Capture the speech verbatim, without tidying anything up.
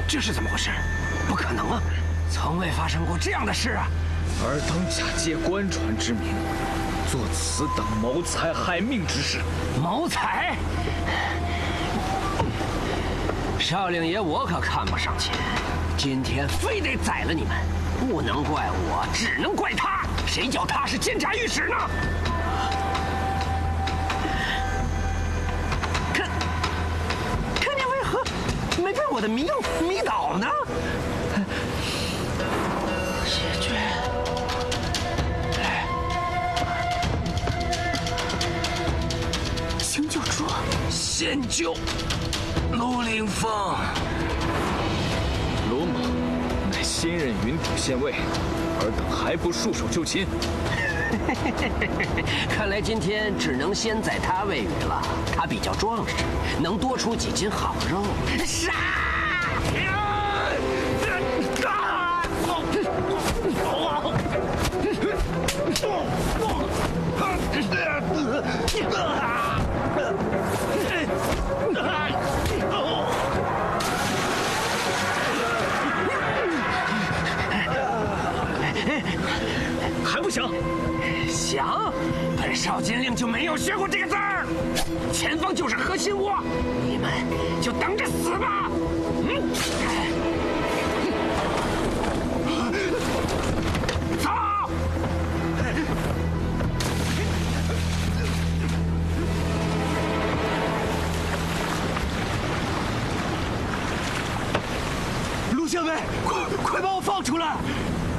这是怎么回事？不可能啊，从未发生过这样的事啊！ 尔等假借官传之名，做此等谋财害命之事。 谋财？少令爷，我可看不上钱，今天非得宰了你们，不能怪我，只能怪他。谁叫他是监察御史呢？可可你为何没被我的迷药迷倒呢？谢绝。 邢九柱， 先救陆凌风。 罗某乃新任云顶县尉，尔等还不束手就擒？ 看来今天只能先宰他喂鱼了。他比较壮实，能多出几斤好肉。杀！ 还不想？ 想？本少金令就没有学过这个字儿。前方就是核心窝，你们就等着死吧！嗯，走！ 陆县尉，快快把我放出来！